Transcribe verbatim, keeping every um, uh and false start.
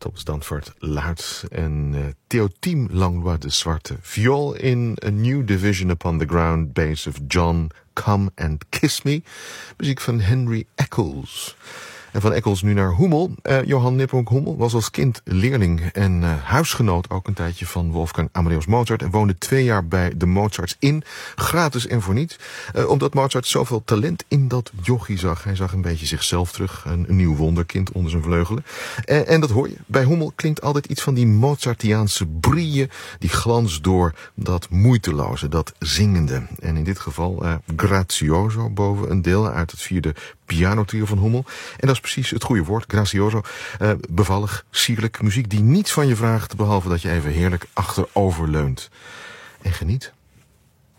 Tom Stanford luid en uh, Théotime Langlois de Zwarte viool in A New Division Upon the Ground Bass of John Come and Kiss Me. Muziek van Henry Eccles. En van Eccles nu naar Hummel. Uh, Johann Nepomuk Hummel was als kind leerling en uh, huisgenoot ook een tijdje van Wolfgang Amadeus Mozart. En woonde twee jaar bij de Mozarts in, gratis en voor niets. Uh, omdat Mozart zoveel talent in dat jochie zag. Hij zag een beetje zichzelf terug, een, een nieuw wonderkind onder zijn vleugelen. Uh, en dat hoor je. Bij Hummel klinkt altijd iets van die Mozartiaanse brille, die glans door, dat moeiteloze, dat zingende. En in dit geval uh, grazioso boven een deel uit het vierde pianotrio van Hummel. En dat is precies het goede woord, grazioso. Uh, bevallig, sierlijk, muziek die niets van je vraagt, behalve dat je even heerlijk achterover leunt. En geniet.